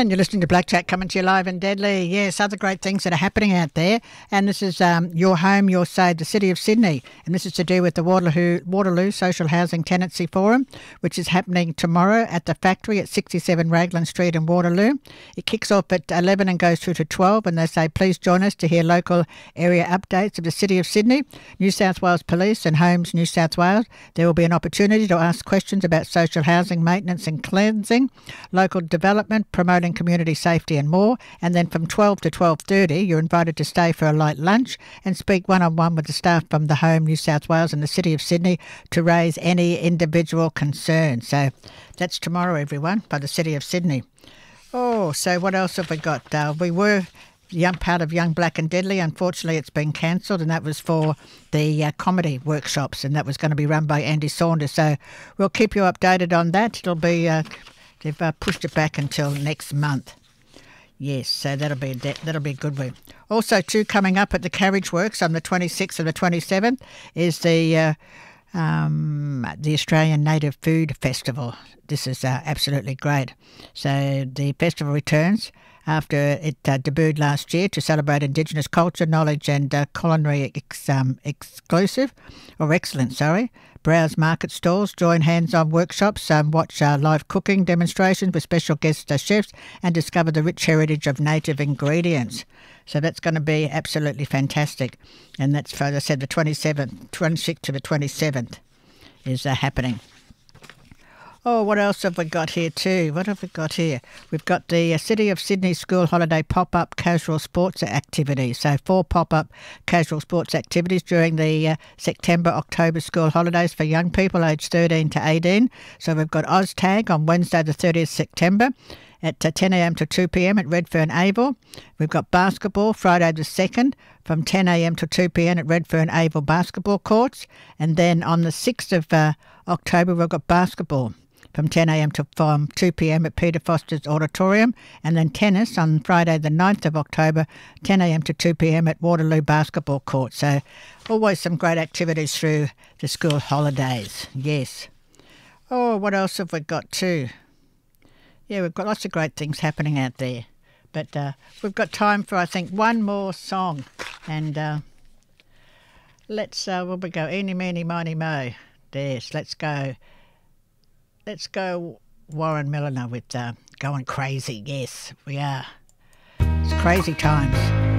And you're listening to Black Chat coming to you live and deadly. Yes, other great things that are happening out there. And this is Your Home, Your Say, the City of Sydney. And this is to do with the Waterloo Social Housing Tenancy Forum, which is happening tomorrow at the factory at 67 Raglan Street in Waterloo. It kicks off at 11 and goes through to 12. And they say, please join us to hear local area updates of the City of Sydney, New South Wales Police and Homes New South Wales. There will be an opportunity to ask questions about social housing maintenance and cleansing, local development, promoting community safety and more. And then from 12 to 12:30 you're invited to stay for a light lunch and speak one-on-one with the staff from the Home New South Wales and the City of Sydney to raise any individual concerns. So that's tomorrow, everyone, by the City of Sydney. Oh, so what else have we got? We were part of Young Black and Deadly. Unfortunately, it's been cancelled, and that was for the comedy workshops, and that was going to be run by Andy Saunders. So we'll keep you updated on that. It'll be they've pushed it back until next month. Yes, so that'll be a good one. Also, too, coming up at the Carriage Works on the 26th and the 27th is the Australian Native Food Festival. This is absolutely great. So the festival returns after it debuted last year to celebrate Indigenous culture, knowledge and culinary excellence. Browse market stalls, join hands-on workshops, watch live cooking demonstrations with special guest chefs and discover the rich heritage of native ingredients. So that's going to be absolutely fantastic. And that's, as I said, the 26th to the 27th is happening. Oh, what else have we got here too? What have we got here? We've got the City of Sydney School Holiday pop-up casual sports activities. So 4 pop-up casual sports activities during the September-October school holidays for young people aged 13 to 18. So we've got OzTag on Wednesday the 30th September at 10 a.m. to 2 p.m. at Redfern Aval. We've got basketball Friday the 2nd from 10 a.m. to 2 p.m. at Redfern Aval basketball courts. And then on the 6th of October, we've got basketball from 10 a.m. to 2 p.m. at Peter Foster's Auditorium, and then tennis on Friday the 9th of October, 10 a.m. to 2 p.m. at Waterloo Basketball Court. So always some great activities through the school holidays, yes. Oh, what else have we got too? Yeah, we've got lots of great things happening out there. But we've got time for, I think, one more song. And let's, where we go? Eeny, meeny, miny, mo. Yes, let's go. Let's go Warren Milliner with Going Crazy. Yes, we are. It's crazy times.